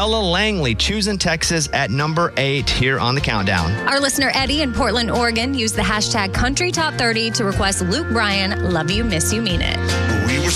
Ella Langley choosing Texas at number 8 here on the countdown. Our listener Eddie in Portland, Oregon used the hashtag CountryTop30 to request Luke Bryan, Love You, Miss You, Mean It.